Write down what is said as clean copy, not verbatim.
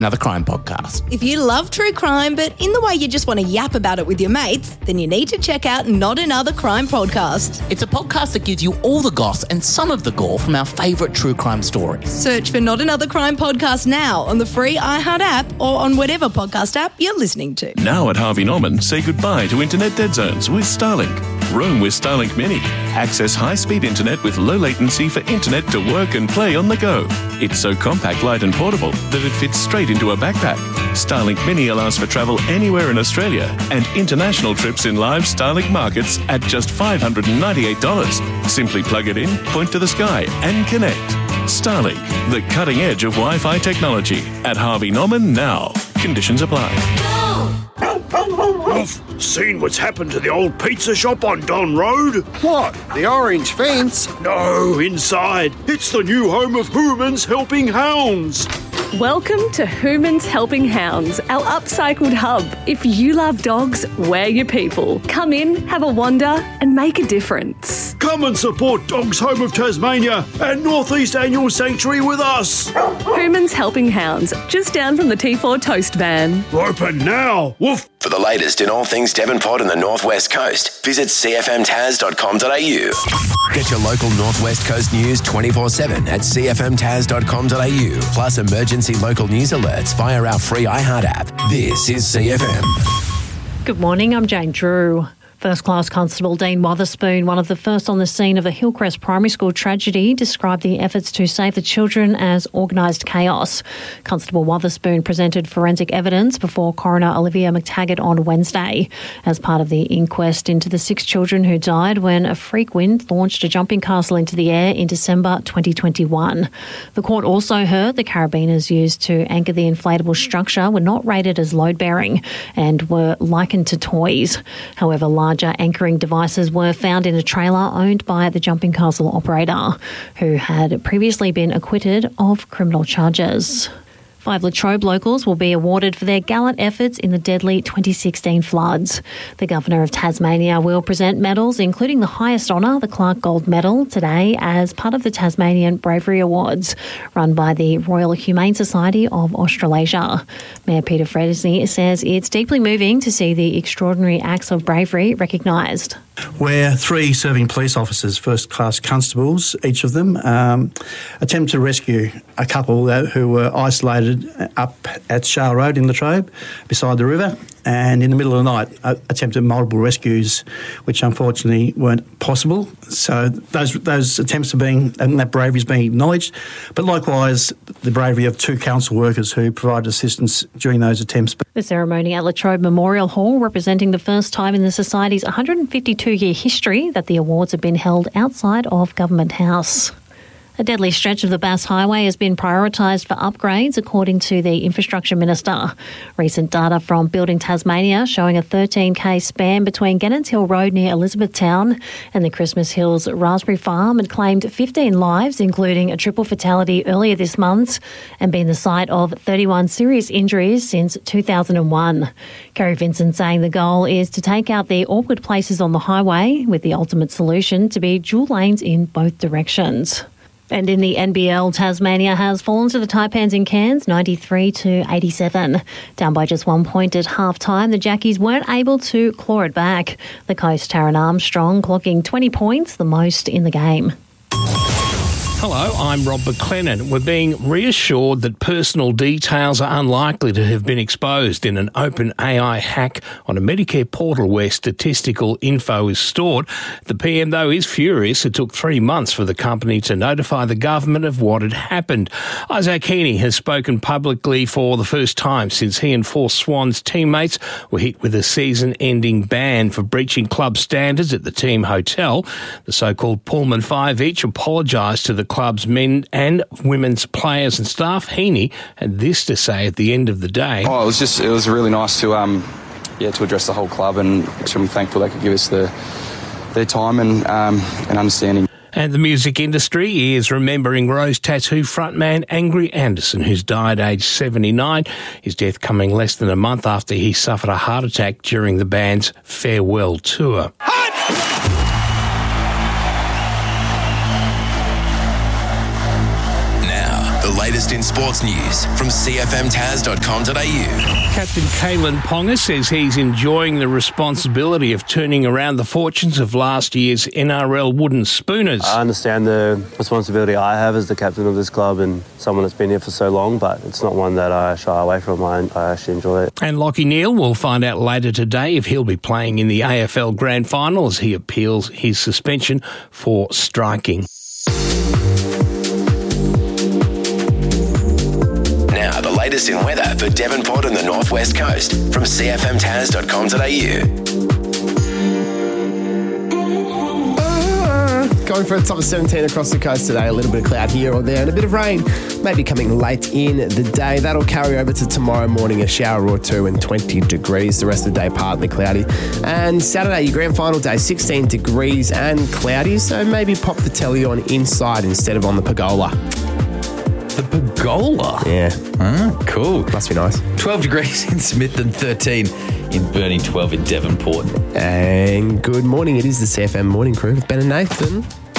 Another crime podcast. If you love true crime, but in the way you just want to yap about it with your mates, then you need to check out Not Another Crime Podcast. It's a podcast that gives you all the goss and some of the gore from our favourite true crime stories. Search for Not Another Crime Podcast now on the free iHeart app or on whatever podcast app you're listening to. Now at Harvey Norman, say goodbye to internet dead zones with Starlink. Roam with Starlink Mini. Access high-speed internet with low latency for internet to work and play on the go. It's so compact, light and portable that it fits straight into a backpack. Starlink Mini allows for travel anywhere in Australia and international trips in live Starlink markets at just $598. Simply plug it in, point to the sky and connect. Starlink, the cutting edge of Wi-Fi technology. At Harvey Norman now. Conditions apply. I've seen what's happened to the old pizza shop on Don Road. What? The orange fence? No, inside. It's the new home of Hooman's Helping Hounds. Welcome to Hooman's Helping Hounds, our upcycled hub. If you love dogs, we're your people. Come in, have a wander and make a difference. Come and support Dogs Home of Tasmania and North East Annual Sanctuary with us. Hooman's Helping Hounds, just down from the T4 Toast van. Open now. Woof. For the latest in all things Devonport and the North West Coast, visit cfmtas.com.au. Get your local North West Coast news 24/7 at cfmtas.com.au. Plus emergency local news alerts via our free iHeart app. This is CFM. Good morning, I'm Jane Drew. First Class Constable Dean Wotherspoon, one of the first on the scene of the Hillcrest Primary School tragedy, described the efforts to save the children as organised chaos. Constable Wotherspoon presented forensic evidence before Coroner Olivia McTaggart on Wednesday as part of the inquest into the 6 children who died when a freak wind launched a jumping castle into the air in December 2021. The court also heard the carabiners used to anchor the inflatable structure were not rated as load-bearing and were likened to toys. However, larger anchoring devices were found in a trailer owned by the jumping castle operator, who had previously been acquitted of criminal charges. 5 Latrobe locals will be awarded for their gallant efforts in the deadly 2016 floods. The Governor of Tasmania will present medals, including the highest honour, the Clark Gold Medal, today as part of the Tasmanian Bravery Awards, run by the Royal Humane Society of Australasia. Mayor Peter Fresney says it's deeply moving to see the extraordinary acts of bravery recognised. Where 3 serving police officers, first-class constables, each of them, attempt to rescue a couple who were isolated up at Shale Road in Latrobe, beside the river, and in the middle of the night attempted multiple rescues, which unfortunately weren't possible. So those attempts are being, and that bravery is being acknowledged, but likewise the bravery of 2 council workers who provided assistance during those attempts. The ceremony at Latrobe Memorial Hall, representing the first time in the Society's 152-year history that the awards have been held outside of Government House. A deadly stretch of the Bass Highway has been prioritised for upgrades, according to the Infrastructure Minister. Recent data from Building Tasmania showing a 13k span between Gennans Hill Road near Elizabethtown and the Christmas Hills Raspberry Farm had claimed 15 lives, including a triple fatality earlier this month, and been the site of 31 serious injuries since 2001. Kerry Vincent saying the goal is to take out the awkward places on the highway, with the ultimate solution to be dual lanes in both directions. And in the NBL, Tasmania has fallen to the Taipans in Cairns, 93-87. Down by just 1 point at half-time, the Jackies weren't able to claw it back. The Coast Taron Armstrong clocking 20 points, the most in the game. Hello, I'm Rob McLennan. We're being reassured that personal details are unlikely to have been exposed in an open AI hack on a Medicare portal where statistical info is stored. The PM, though, is furious. It took 3 months for the company to notify the government of what had happened. Isaac Heaney has spoken publicly for the first time since he and 4 Swans teammates were hit with a season-ending ban for breaching club standards at the team hotel. The so-called Pullman Five each apologised to the club's men and women's players and staff. Heaney had this to say at the end of the day. It was really nice to address the whole club, and I'm thankful they could give us their time and understanding. And the music industry is remembering Rose Tattoo frontman Angry Anderson, who's died aged 79, his death coming less than a month after he suffered a heart attack during the band's farewell tour. latest in sports news from cfmtaz.com.au. Captain Kalen Ponga says he's enjoying the responsibility of turning around the fortunes of last year's NRL Wooden Spooners. I understand the responsibility I have as the captain of this club and someone that's been here for so long, but it's not one that I shy away from. I actually enjoy it. And Lachie Neale will find out later today if he'll be playing in the AFL Grand Final as he appeals his suspension for striking. Now, the latest in weather for Devonport and the Northwest Coast from cfmtaz.com.au. Going for a top of 17 across the coast today. A little bit of cloud here or there and a bit of rain maybe coming late in the day. That'll carry over to tomorrow morning, a shower or two and 20 degrees. The rest of the day partly cloudy. And Saturday, your grand final day, 16 degrees and cloudy. So maybe pop the telly on inside instead of on the pergola. The pergola? Yeah. Cool. Must be nice. 12 degrees in Smith and 13 in Burnie, 12 in Devonport. And good morning. It is the CFM Morning Crew with Ben and Nathan.